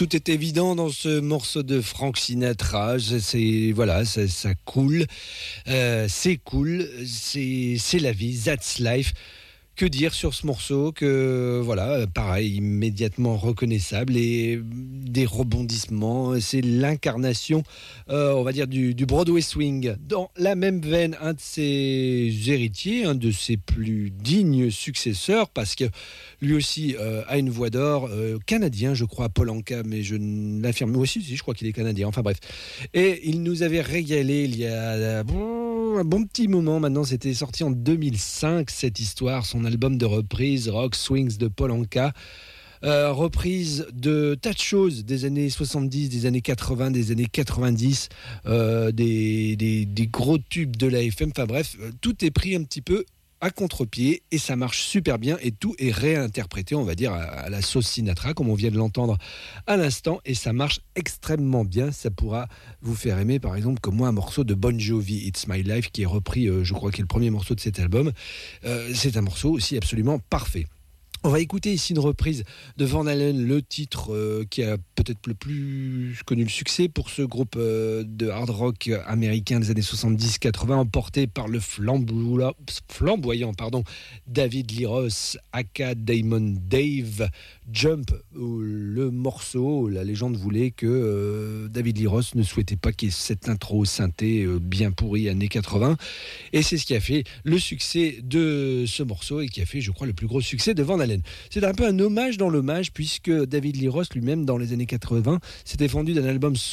Tout est évident dans ce morceau de Frank Sinatra. Ça coule, c'est cool, c'est la vie, that's life. Que dire sur ce morceau que pareil, immédiatement reconnaissable et des rebondissements. C'est l'incarnation, on va dire, du Broadway swing. Dans la même veine, un de ses héritiers, un de ses plus dignes successeurs, parce que lui aussi a une voix d'or, canadien, je crois, Paul Anka, mais je ne l'affirme. Moi aussi, je crois qu'il est canadien. Enfin bref. Et il nous avait régalé il y a un bon petit moment maintenant. C'était sorti en 2005, cette histoire, son album de reprise Rock Swings de Paul Anka. Reprise de tas de choses des années 70, des années 80, des années 90, des gros tubes de la FM. Enfin bref, tout est pris un petit peu à contre-pied et ça marche super bien et tout est réinterprété, on va dire, à la sauce Sinatra, comme on vient de l'entendre à l'instant, et ça marche extrêmement bien. Ça pourra vous faire aimer, par exemple, comme moi, un morceau de Bon Jovi, It's My Life, qui est repris, je crois, qui est le premier morceau de cet album. C'est un morceau aussi absolument parfait. On va écouter ici une reprise de Van Halen, le titre qui a peut-être le plus connu le succès pour ce groupe de hard rock américain des années 70-80, emporté par le flamboyant David Lee Roth, aka Damon Dave. Jump, le morceau, la légende voulait que David Lee Roth ne souhaitait pas qu'il y ait cette intro synthé bien pourrie années 80, et c'est ce qui a fait le succès de ce morceau et qui a fait, je crois, le plus gros succès de Van Halen. C'est un peu un hommage dans l'hommage, puisque David Lee Roth lui-même, dans les années 80, s'était fendu d'un album